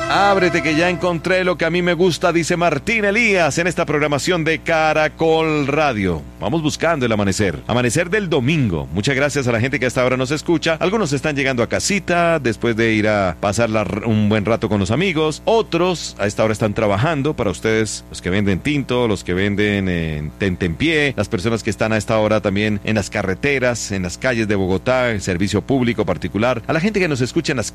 Ábrete que ya encontré lo que a mí me gusta, dice Martín Elías en esta programación de Caracol Radio. Vamos buscando el amanecer. Amanecer del domingo. Muchas gracias a la gente que hasta ahora nos escucha. Algunos están llegando a casita después de ir a pasar un buen rato con los amigos. Otros a esta hora están trabajando. Para ustedes, los que venden tinto, los que venden en tentempié, las personas que están a esta hora también en las carreteras, en las calles de Bogotá, en servicio público particular. A la gente que nos escucha en las